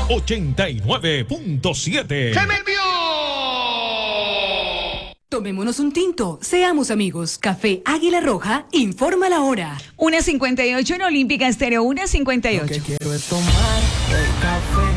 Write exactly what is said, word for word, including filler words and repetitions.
ochenta y nueve punto siete. ¡Se me envió! Tomémonos un tinto, seamos amigos. Café Águila Roja informa la hora. una cincuenta y ocho en Olímpica Estéreo, una cincuenta y ocho. Lo que quiero es tomar el café.